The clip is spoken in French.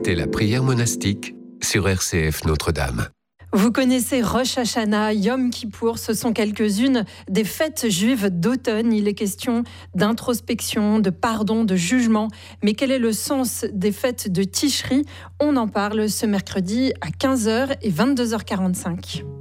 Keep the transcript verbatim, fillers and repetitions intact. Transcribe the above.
C'était la prière monastique sur R C F Notre-Dame. Vous connaissez Rosh Hashanah, Yom Kippour, ce sont quelques-unes des fêtes juives d'automne. Il est question d'introspection, de pardon, de jugement. Mais quel est le sens des fêtes de Tishri ? On en parle ce mercredi à quinze heures et vingt-deux heures quarante-cinq.